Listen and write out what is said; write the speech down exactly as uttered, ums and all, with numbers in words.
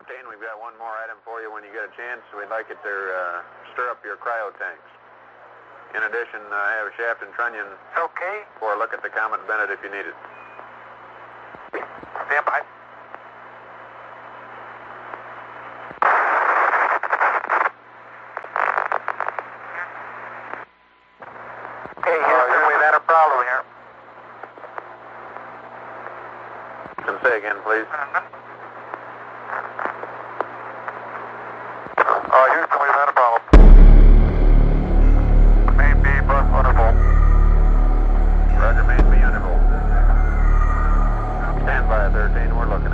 thirteen, we've got one more item for you when you get a chance. We'd like it to uh, stir up your cryo tanks. In addition, uh, I have a shaft and trunnion. Okay. For a look at the Comet Bennett if you need it. Stand by. Okay, here, uh, we've had a problem here. Can say again, please. Uh-huh. Uh, Houston, we've had a problem. Main B, bus undervolt. Roger, main B undervolt. Stand by, thirteen, we're looking.